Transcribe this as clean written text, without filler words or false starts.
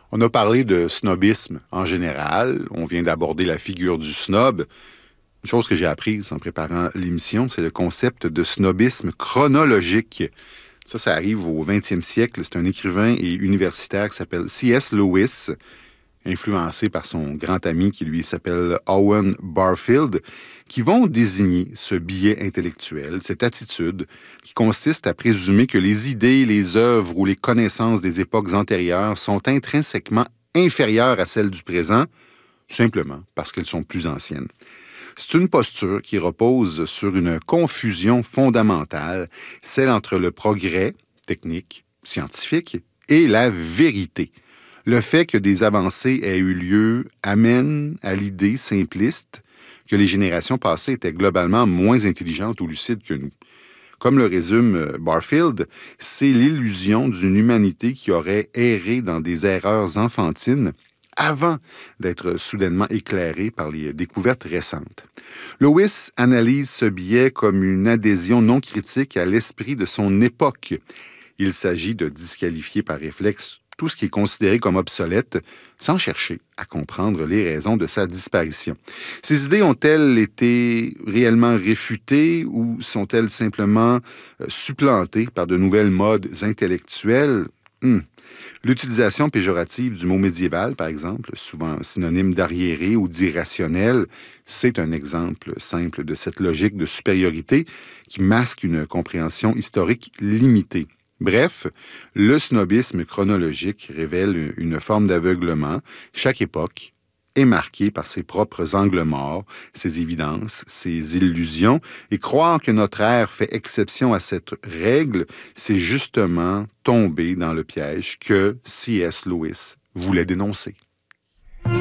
On a parlé de snobisme en général. On vient d'aborder la figure du snob. Une chose que j'ai apprise en préparant l'émission, c'est le concept de snobisme chronologique. Ça arrive au 20e siècle. C'est un écrivain et universitaire qui s'appelle C.S. Lewis, influencé par son grand ami qui lui s'appelle Owen Barfield, qui vont désigner ce biais intellectuel, cette attitude qui consiste à présumer que les idées, les œuvres ou les connaissances des époques antérieures sont intrinsèquement inférieures à celles du présent, simplement parce qu'elles sont plus anciennes. C'est une posture qui repose sur une confusion fondamentale, celle entre le progrès technique, scientifique, et la vérité. Le fait que des avancées aient eu lieu amène à l'idée simpliste que les générations passées étaient globalement moins intelligentes ou lucides que nous. Comme le résume Barfield, c'est l'illusion d'une humanité qui aurait erré dans des erreurs enfantines avant d'être soudainement éclairée par les découvertes récentes. Lewis analyse ce biais comme une adhésion non critique à l'esprit de son époque. Il s'agit de disqualifier par réflexe tout ce qui est considéré comme obsolète, sans chercher à comprendre les raisons de sa disparition. Ces idées ont-elles été réellement réfutées ou sont-elles simplement supplantées par de nouvelles modes intellectuelles? L'utilisation péjorative du mot médiéval, par exemple, souvent synonyme d'arriéré ou d'irrationnel, c'est un exemple simple de cette logique de supériorité qui masque une compréhension historique limitée. Bref, le snobisme chronologique révèle une forme d'aveuglement. Chaque époque est marquée par ses propres angles morts, ses évidences, ses illusions, et croire que notre ère fait exception à cette règle, c'est justement tomber dans le piège que C.S. Lewis voulait dénoncer.